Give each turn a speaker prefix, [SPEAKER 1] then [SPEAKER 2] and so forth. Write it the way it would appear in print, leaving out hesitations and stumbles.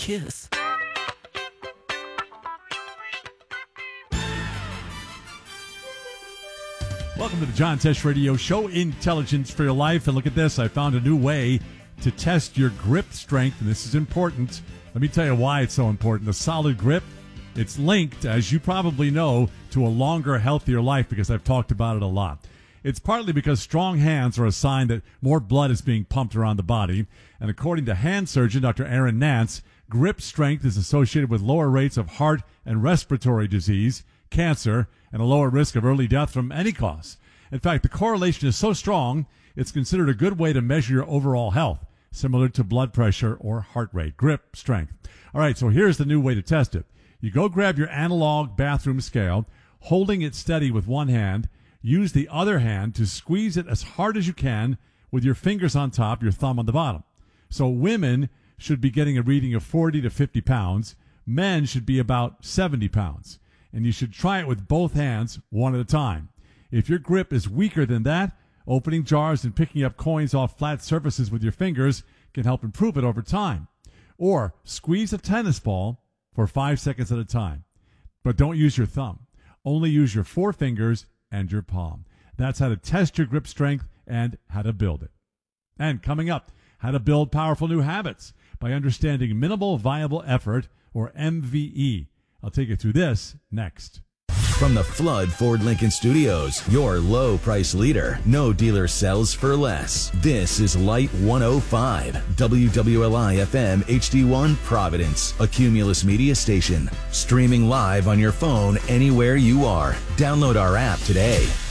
[SPEAKER 1] kiss.
[SPEAKER 2] Welcome to the John Tesh Radio Show, Intelligence for Your Life. And look at this. I found a new way to test your grip strength, and this is important. Let me tell you why it's so important. A solid grip, it's linked, as you probably know, to a longer, healthier life because I've talked about it a lot. It's partly because strong hands are a sign that more blood is being pumped around the body. And according to hand surgeon Dr. Aaron Nance, grip strength is associated with lower rates of heart and respiratory disease, cancer, and a lower risk of early death from any cause. In fact, the correlation is so strong, it's considered a good way to measure your overall health, similar to blood pressure or heart rate. Grip strength. All right, so here's the new way to test it. You go grab your analog bathroom scale, holding it steady with one hand. Use the other hand to squeeze it as hard as you can with your fingers on top, your thumb on the bottom. So women should be getting a reading of 40 to 50 pounds. Men should be about 70 pounds. And you should try it with both hands, one at a time. If your grip is weaker than that, opening jars and picking up coins off flat surfaces with your fingers can help improve it over time. Or squeeze a tennis ball for 5 seconds at a time. But don't use your thumb. Only use your four fingers and your palm. That's how to test your grip strength and how to build it. And coming up, how to build powerful new habits by understanding minimal viable effort, or MVE. I'll take you through this next.
[SPEAKER 3] From the Flood Ford Lincoln Studios, your low price leader. No dealer sells for less. This is Light 105, WWLI FM HD1 Providence, a Cumulus media station. Streaming live on your phone anywhere you are. Download our app today.